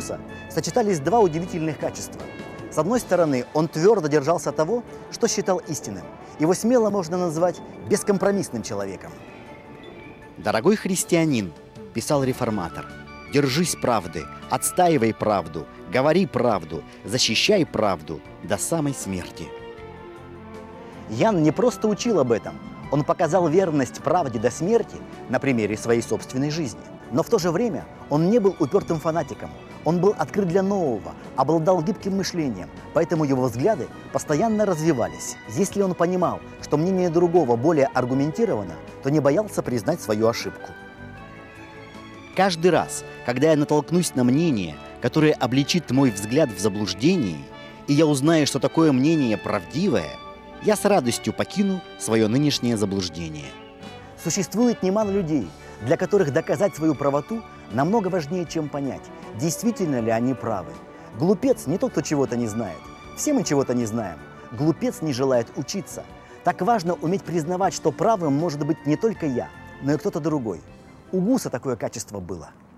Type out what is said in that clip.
Гуса сочетались два удивительных качества. С одной стороны, он твердо держался того, что считал истинным. Его смело можно назвать бескомпромиссным человеком. «Дорогой христианин», – писал реформатор, – «держись правды, отстаивай правду, говори правду, защищай правду до самой смерти». Ян не просто учил об этом, он показал верность правде до смерти на примере своей собственной жизни. Но в то же время он не был упертым фанатиком, он был открыт для нового, обладал гибким мышлением, поэтому его взгляды постоянно развивались. Если он понимал, что мнение другого более аргументировано, то не боялся признать свою ошибку. Каждый раз, когда я натолкнусь на мнение, которое обличит мой взгляд в заблуждении, и я узнаю, что такое мнение правдивое, я с радостью покину свое нынешнее заблуждение. Существует немало людей, для которых доказать свою правоту намного важнее, чем понять, действительно ли они правы. Глупец не тот, кто чего-то не знает. Все мы чего-то не знаем. Глупец не желает учиться. Так важно уметь признавать, что правым может быть не только я, но и кто-то другой. У Гуса такое качество было.